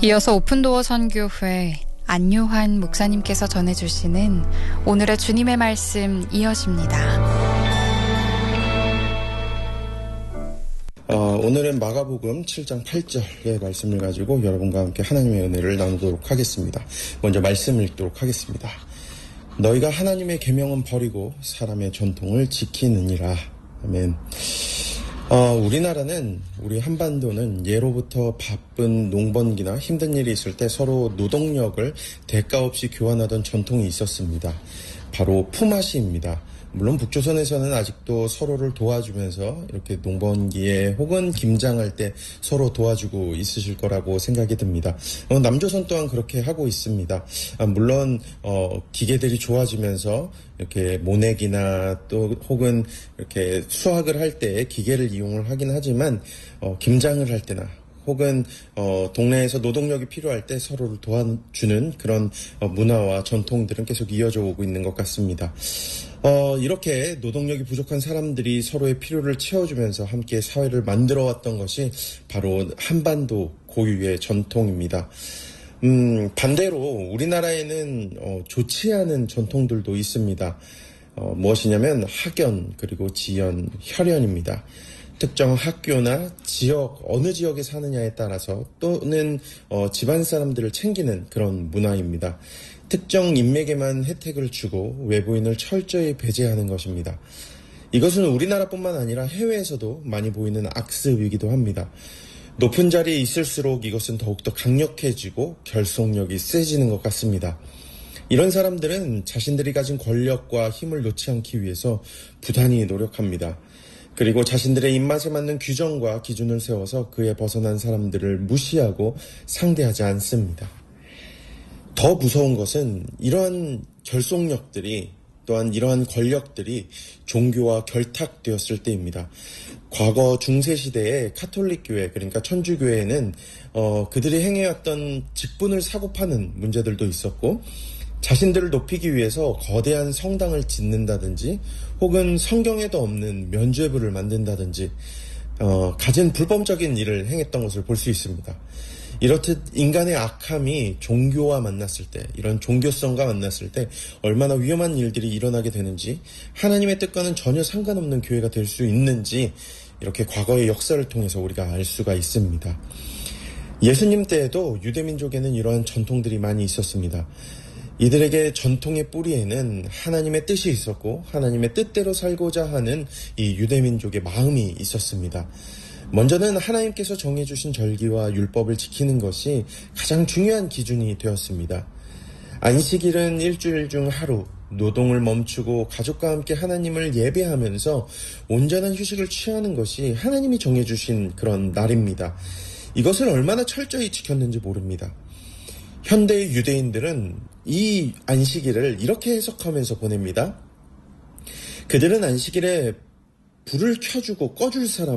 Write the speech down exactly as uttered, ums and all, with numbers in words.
이어서 오픈도어 선교회 안요한 목사님께서 전해주시는 오늘의 주님의 말씀 이어집니다. 어, 오늘은 마가복음 칠 장 팔 절의 말씀을 가지고 여러분과 함께 하나님의 은혜를 나누도록 하겠습니다. 먼저 말씀을 읽도록 하겠습니다. 너희가 하나님의 계명은 버리고 사람의 전통을 지키느니라. 아멘. 어, 우리나라는, 우리 한반도는 예로부터 바쁜 농번기나 힘든 일이 있을 때 서로 노동력을 대가 없이 교환하던 전통이 있었습니다. 바로 품앗이입니다. 물론 북조선에서는 아직도 서로를 도와주면서 이렇게 농번기에 혹은 김장할 때 서로 도와주고 있으실 거라고 생각이 듭니다. 어, 남조선 또한 그렇게 하고 있습니다. 아, 물론 어, 기계들이 좋아지면서 이렇게 모내기나 또 혹은 이렇게 수확을 할 때 기계를 이용을 하긴 하지만 어, 김장을 할 때나 혹은 어, 동네에서 노동력이 필요할 때 서로를 도와주는 그런 어, 문화와 전통들은 계속 이어져 오고 있는 것 같습니다. 어, 이렇게 노동력이 부족한 사람들이 서로의 필요를 채워주면서 함께 사회를 만들어왔던 것이 바로 한반도 고유의 전통입니다. 음, 반대로 우리나라에는 어, 좋지 않은 전통들도 있습니다. 어, 무엇이냐면 학연 그리고 지연, 혈연입니다. 특정 학교나 지역, 어느 지역에 사느냐에 따라서 또는 어, 집안 사람들을 챙기는 그런 문화입니다. 특정 인맥에만 혜택을 주고 외부인을 철저히 배제하는 것입니다. 이것은 우리나라뿐만 아니라 해외에서도 많이 보이는 악습이기도 합니다. 높은 자리에 있을수록 이것은 더욱더 강력해지고 결속력이 세지는 것 같습니다. 이런 사람들은 자신들이 가진 권력과 힘을 놓지 않기 위해서 부단히 노력합니다. 그리고 자신들의 입맛에 맞는 규정과 기준을 세워서 그에 벗어난 사람들을 무시하고 상대하지 않습니다. 더 무서운 것은 이러한 결속력들이 또한 이러한 권력들이 종교와 결탁되었을 때입니다. 과거 중세시대의 카톨릭교회 그러니까 천주교회는 어, 그들이 행해왔던 직분을 사고파는 문제들도 있었고 자신들을 높이기 위해서 거대한 성당을 짓는다든지 혹은 성경에도 없는 면죄부를 만든다든지 어, 가진 불법적인 일을 행했던 것을 볼 수 있습니다. 이렇듯 인간의 악함이 종교와 만났을 때, 이런 종교성과 만났을 때 얼마나 위험한 일들이 일어나게 되는지, 하나님의 뜻과는 전혀 상관없는 교회가 될 수 있는지 이렇게 과거의 역사를 통해서 우리가 알 수가 있습니다. 예수님 때에도 유대민족에는 이러한 전통들이 많이 있었습니다. 이들에게 전통의 뿌리에는 하나님의 뜻이 있었고 하나님의 뜻대로 살고자 하는 이 유대민족의 마음이 있었습니다. 먼저는 하나님께서 정해주신 절기와 율법을 지키는 것이 가장 중요한 기준이 되었습니다. 안식일은 일주일 중 하루, 노동을 멈추고 가족과 함께 하나님을 예배하면서 온전한 휴식을 취하는 것이 하나님이 정해주신 그런 날입니다. 이것을 얼마나 철저히 지켰는지 모릅니다. 현대의 유대인들은 이 안식일을 이렇게 해석하면서 보냅니다. 그들은 안식일에 불을 켜주고 꺼줄 사람